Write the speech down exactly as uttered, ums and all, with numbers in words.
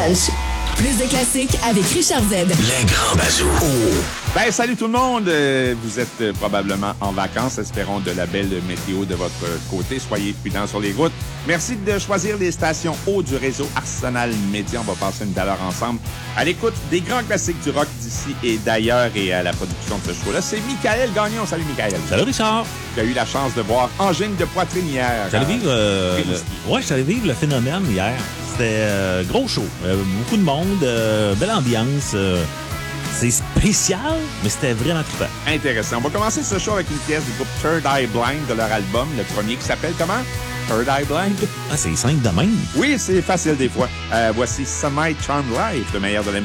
Lunch. Plus de classiques avec Richard Z. Les grands bazous. Oh. Ben, salut tout le monde. Euh, vous êtes euh, probablement en vacances. Espérons de la belle météo de votre côté. Soyez prudents sur les routes. Merci de choisir les stations haut du réseau Arsenal Média. On va passer une belle heure ensemble à l'écoute des grands classiques du rock d'ici et d'ailleurs et à la production de ce show-là. C'est Michael Gagnon. Salut, Michael. Salut, Richard. Tu as eu la chance de voir Angine de poitrine hier. J'allais vivre, euh, le... ouais, j'allais vivre le phénomène hier. C'était euh, gros show. Euh, beaucoup de monde, euh, belle ambiance. Euh, c'est spécial, mais c'était vraiment trippant. Intéressant. On va commencer ce show avec une pièce du groupe Third Eye Blind de leur album, le premier qui s'appelle comment? Third Eye Blind? Ah, c'est simple de même. Oui, c'est facile des fois. Euh, voici Semi Charmed Life, le meilleur de la musique.